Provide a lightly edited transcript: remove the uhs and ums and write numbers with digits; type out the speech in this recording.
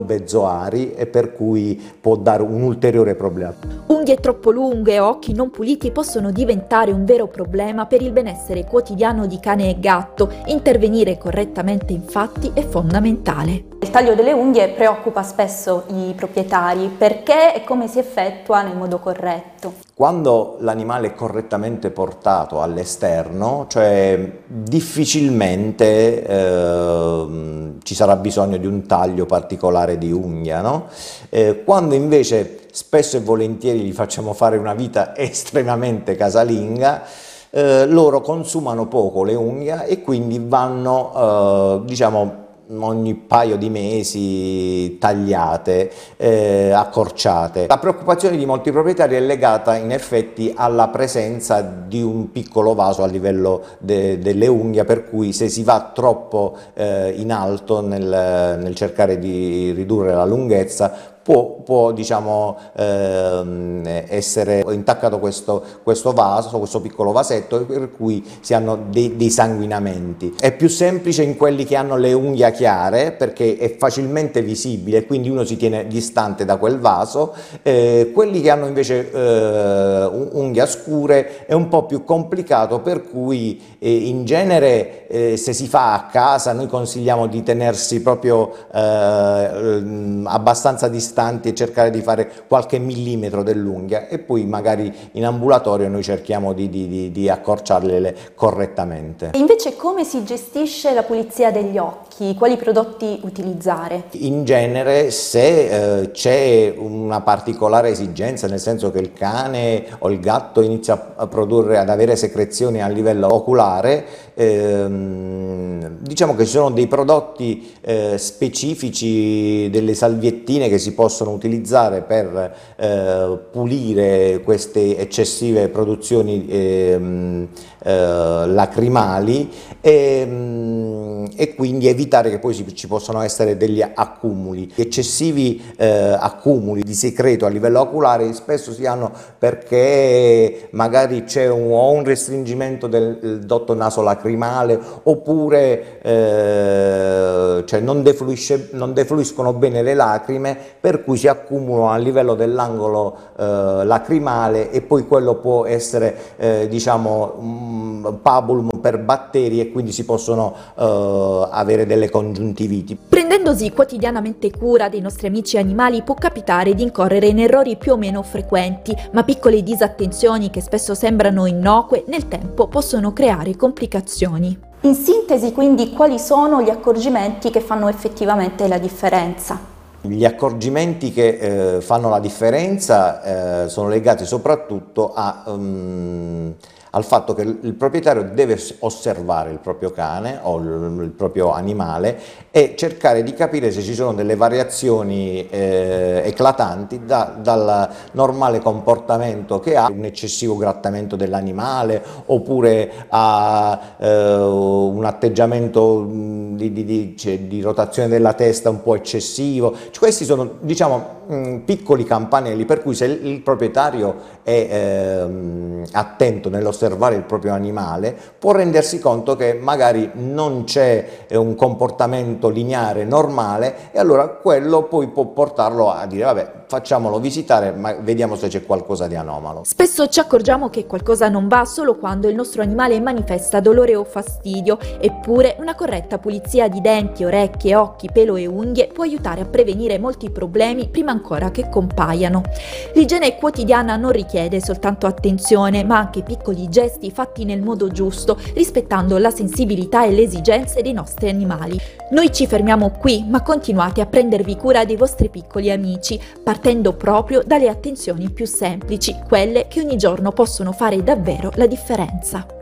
bezzoari e per cui può dare un ulteriore problema. Unghie troppo lunghe o occhi non puliti possono diventare un vero problema per il benessere quotidiano di cane e gatto. Intervenire correttamente infatti è fondamentale. Il taglio delle unghie preoccupa spesso i proprietari perché e come si effettua nel modo corretto. Quando l'animale è correttamente portato all'esterno, cioè difficilmente ci sarà bisogno di un taglio particolare di unghia, no? Quando invece spesso e volentieri gli facciamo fare una vita estremamente casalinga, loro consumano poco le unghie e quindi vanno, diciamo, ogni paio di mesi tagliate, accorciate. La preoccupazione di molti proprietari è legata in effetti alla presenza di un piccolo vaso a livello delle unghie, per cui se si va troppo in alto nel cercare di ridurre la lunghezza può diciamo, essere intaccato questo vaso, questo piccolo vasetto, per cui si hanno dei sanguinamenti. È più semplice in quelli che hanno le unghie chiare perché è facilmente visibile, quindi uno si tiene distante da quel vaso. Quelli che hanno invece unghie scure è un po' più complicato, per cui in genere se si fa a casa noi consigliamo di tenersi proprio abbastanza distanti e cercare di fare qualche millimetro dell'unghia, e poi magari in ambulatorio noi cerchiamo di accorciarle correttamente. E invece come si gestisce la pulizia degli occhi? Quali prodotti utilizzare? In genere se c'è una particolare esigenza, nel senso che il cane o il gatto inizia ad avere secrezioni a livello oculare, diciamo che ci sono dei prodotti specifici, delle salviettine che si possono utilizzare per pulire queste eccessive produzioni lacrimali e quindi evitare che poi ci possano essere degli accumuli. Eccessivi accumuli di secreto a livello oculare spesso si hanno perché magari c'è un restringimento del dotto nasolacrimale, oppure cioè non defluiscono bene le lacrime, per cui si accumulano a livello dell'angolo lacrimale, e poi quello può essere diciamo un pabulum per batteri, e quindi si possono avere delle congiuntiviti. Prendendosi quotidianamente cura dei nostri amici animali può capitare di incorrere in errori più o meno frequenti, ma piccole disattenzioni che spesso sembrano innocue nel tempo possono creare complicazioni. In sintesi, quindi, quali sono gli accorgimenti che fanno effettivamente la differenza? Gli accorgimenti che fanno la differenza sono legati soprattutto al fatto che il proprietario deve osservare il proprio cane o il proprio animale e cercare di capire se ci sono delle variazioni eclatanti dal normale comportamento che ha, un eccessivo grattamento dell'animale, oppure ha un atteggiamento di rotazione della testa un po' eccessivo. Questi sono, diciamo, piccoli campanelli per cui se il proprietario è attento nell'osservare il proprio animale può rendersi conto che magari non c'è un comportamento lineare normale, e allora quello poi può portarlo a dire vabbè, facciamolo visitare, ma vediamo se c'è qualcosa di anomalo. Spesso ci accorgiamo che qualcosa non va solo quando il nostro animale manifesta dolore o fastidio, eppure una corretta pulizia di denti, orecchie, occhi, pelo e unghie può aiutare a prevenire molti problemi prima ancora che compaiano. L'igiene quotidiana non richiede soltanto attenzione, ma anche piccoli gesti fatti nel modo giusto, rispettando la sensibilità e le esigenze dei nostri animali. Noi ci fermiamo qui, ma continuate a prendervi cura dei vostri piccoli amici, partendo proprio dalle attenzioni più semplici, quelle che ogni giorno possono fare davvero la differenza.